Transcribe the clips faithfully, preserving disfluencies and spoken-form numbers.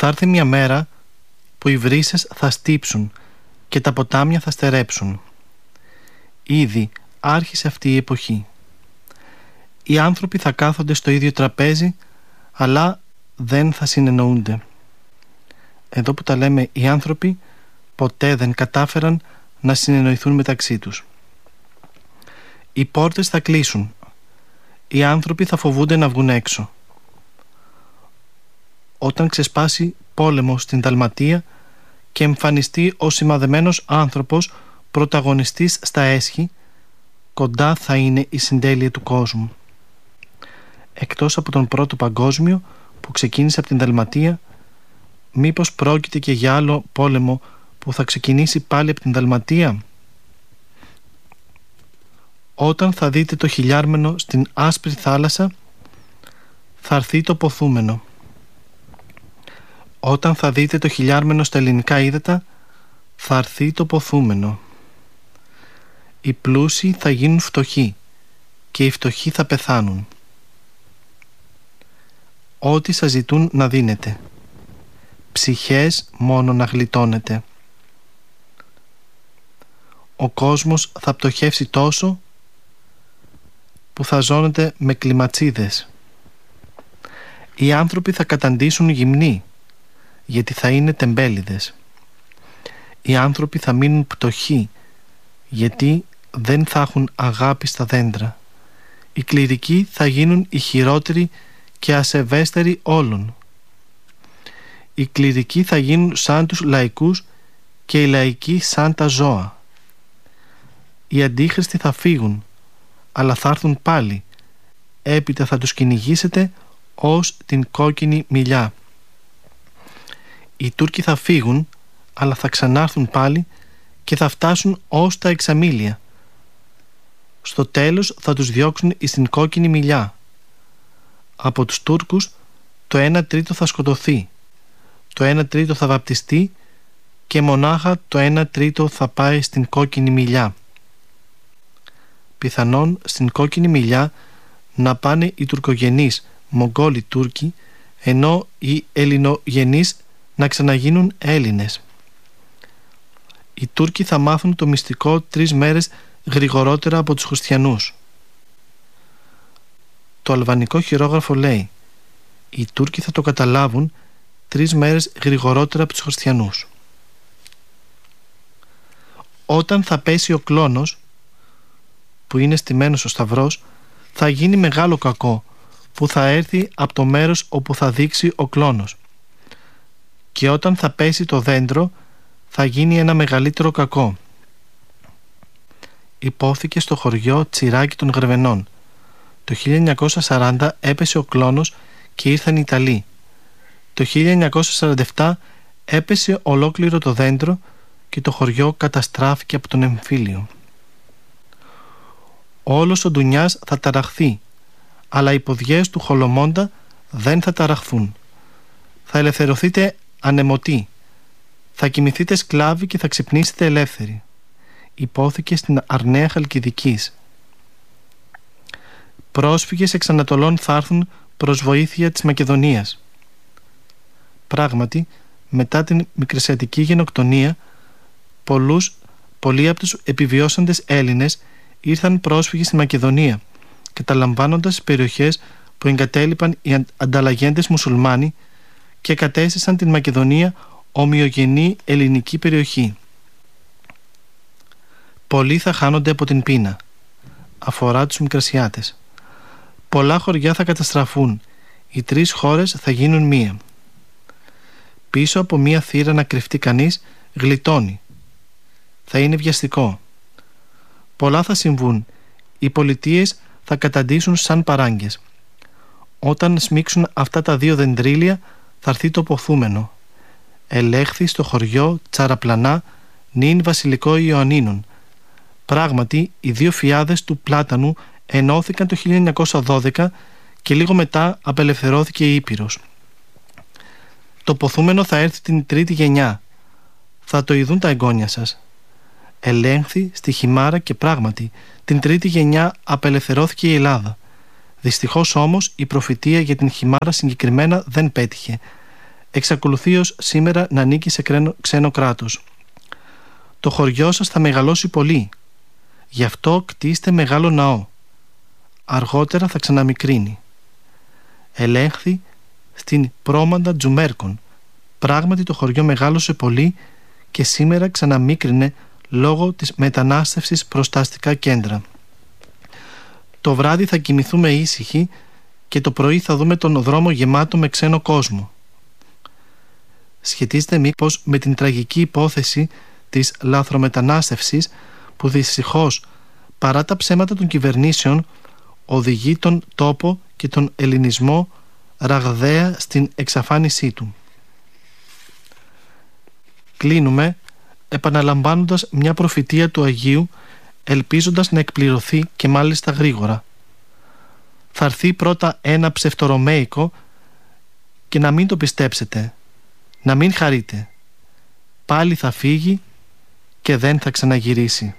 Θα έρθει μια μέρα που οι βρύσες θα στύψουν και τα ποτάμια θα στερέψουν. Ήδη άρχισε αυτή η εποχή. Οι άνθρωποι θα κάθονται στο ίδιο τραπέζι, αλλά δεν θα συνεννοούνται. Εδώ που τα λέμε οι άνθρωποι, ποτέ δεν κατάφεραν να συνεννοηθούν μεταξύ τους. Οι πόρτες θα κλείσουν. Οι άνθρωποι θα φοβούνται να βγουν έξω. Όταν ξεσπάσει πόλεμος στην Δαλματία και εμφανιστεί ο σημαδεμένος άνθρωπος πρωταγωνιστής στα έσχη, κοντά θα είναι η συντέλεια του κόσμου. Εκτός από τον Πρώτο Παγκόσμιο που ξεκίνησε από την Δαλματία, μήπως πρόκειται και για άλλο πόλεμο που θα ξεκινήσει πάλι από την Δαλματία? Όταν θα δείτε το χιλιάρμενο στην άσπρη θάλασσα, θα έρθει το ποθούμενο. Όταν θα δείτε το χιλιάρμενο στα ελληνικά ύδατα, θα έρθει το ποθούμενο. Οι πλούσιοι θα γίνουν φτωχοί και οι φτωχοί θα πεθάνουν. Ό,τι σας ζητούν να δίνετε, ψυχές μόνο να γλιτώνετε. Ο κόσμος θα πτωχεύσει τόσο που θα ζώνεται με κλιματσίδες. Οι άνθρωποι θα καταντήσουν γυμνοί, γιατί θα είναι τεμπέληδες. Οι άνθρωποι θα μείνουν πτωχοί, γιατί δεν θα έχουν αγάπη στα δέντρα. Οι κληρικοί θα γίνουν οι χειρότεροι και ασεβέστεροι όλων. Οι κληρικοί θα γίνουν σαν τους λαϊκούς και οι λαϊκοί σαν τα ζώα. Οι αντίχριστοι θα φύγουν, αλλά θα έρθουν πάλι. Έπειτα θα τους κυνηγήσετε ως την κόκκινη μιλιά. Οι Τούρκοι θα φύγουν, αλλά θα ξανάρθουν πάλι και θα φτάσουν ως τα εξαμήλια. Στο τέλος θα τους διώξουν στην κόκκινη μιλιά. Από τους Τούρκους το ένα τρίτο θα σκοτωθεί, το ένα τρίτο θα βαπτιστεί και μονάχα το ένα τρίτο θα πάει στην κόκκινη μιλιά. Πιθανόν στην κόκκινη μιλιά να πάνε οι τουρκογενείς Μογγόλοι Τούρκοι, ενώ οι ελληνογενείς να ξαναγίνουν Έλληνες. Οι Τούρκοι θα μάθουν το μυστικό τρεις μέρες γρηγορότερα από τους χριστιανούς. Το αλβανικό χειρόγραφο λέει: οι Τούρκοι θα το καταλάβουν τρεις μέρες γρηγορότερα από τους χριστιανούς. Όταν θα πέσει ο κλόνος που είναι στημένος ο σταυρός, θα γίνει μεγάλο κακό που θα έρθει από το μέρος όπου θα δείξει ο κλόνος. Και όταν θα πέσει το δέντρο, θα γίνει ένα μεγαλύτερο κακό. Υπόθηκε στο χωριό Τσιράκι των Γρεβενών. Το χίλια εννιακόσια σαράντα έπεσε ο κλόνος και ήρθαν οι Ιταλοί. Το χίλια εννιακόσια σαράντα επτά έπεσε ολόκληρο το δέντρο και το χωριό καταστράφηκε από τον εμφύλιο. Όλος ο ντουνιάς θα ταραχθεί, αλλά οι ποδιές του Χολομόντα δεν θα ταραχθούν. Θα ελευθερωθείτε ανεμωτοί, θα κοιμηθείτε σκλάβοι και θα ξυπνήσετε ελεύθεροι. Υπόθηκε στην Αρναία Χαλκιδικής. Πρόσφυγες εξ Ανατολών θα έρθουν προς βοήθεια της Μακεδονίας. Πράγματι, μετά την Μικρασιατική γενοκτονία, πολλούς, πολλοί από τους επιβιώσαντες Έλληνες ήρθαν πρόσφυγες στη Μακεδονία, καταλαμβάνοντας τις περιοχές που εγκατέλειπαν οι ανταλλαγέντες μουσουλμάνοι και κατέστησαν την Μακεδονία ομοιογενή ελληνική περιοχή. Πολλοί θα χάνονται από την πείνα. Αφορά τους Μικρασιάτες. Πολλά χωριά θα καταστραφούν. Οι τρεις χώρες θα γίνουν μία. Πίσω από μία θύρα να κρυφτεί κανείς γλιτώνει. Θα είναι βιαστικό. Πολλά θα συμβούν. Οι πολιτείες θα καταντήσουν σαν παράγκες. Όταν σμίξουν αυτά τα δύο δεντρίλια θα έρθει το ποθούμενο. Ελέγχθη στο χωριό Τσαραπλανά νυν βασιλικό Ιωαννίνων. Πράγματι, οι δύο φιάδες του Πλάτανου ενώθηκαν το χίλια εννιακόσια δώδεκα και λίγο μετά απελευθερώθηκε η Ήπειρος. Το ποθούμενο θα έρθει την τρίτη γενιά. Θα το ειδούν τα εγγόνια σας. Ελέγχθη στη Χιμάρα και πράγματι την τρίτη γενιά απελευθερώθηκε η Ελλάδα. Δυστυχώς όμως η προφητεία για την Χιμάρα συγκεκριμένα δεν πέτυχε. εξακολουθεί ως σήμερα να ανήκει σε ξένο κράτος. Το χωριό σας θα μεγαλώσει πολύ, γι' αυτό κτίστε μεγάλο ναό. Αργότερα θα ξαναμικρύνει. Ελέγχθη στην Πρόμαντα Τζουμέρκον. Πράγματι το χωριό μεγάλωσε πολύ και σήμερα ξαναμίκρινε λόγω της μετανάστευσης προς τα αστικά κέντρα. Το βράδυ θα κοιμηθούμε ήσυχοι και το πρωί θα δούμε τον δρόμο γεμάτο με ξένο κόσμο. Σχετίζεται μήπως με την τραγική υπόθεση της λαθρομετανάστευσης που δυστυχώς, παρά τα ψέματα των κυβερνήσεων, οδηγεί τον τόπο και τον ελληνισμό ραγδαία στην εξαφάνισή του. Κλείνουμε επαναλαμβάνοντας μια προφητεία του Αγίου, ελπίζοντας να εκπληρωθεί και μάλιστα γρήγορα. Θα έρθει πρώτα ένα ψευτορωμαϊκό και να μην το πιστέψετε, να μην χαρείτε. Πάλι θα φύγει και δεν θα ξαναγυρίσει.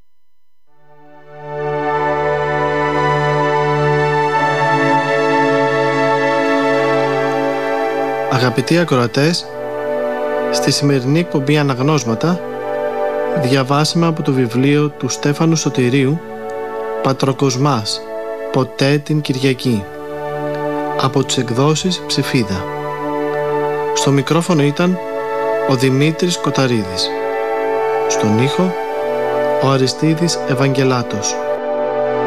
Αγαπητοί ακροατές, στη σημερινή εκπομπή Αναγνώσματα διαβάσαμε από το βιβλίο του Στέφανου Σωτηρίου «Πατροκοσμάς, ποτέ την Κυριακή», από τις εκδόσεις Ψηφίδα. Στο μικρόφωνο ήταν ο Δημήτρης Κοταρίδης. Στον ήχο ο Αριστίδης Ευαγγελάτος.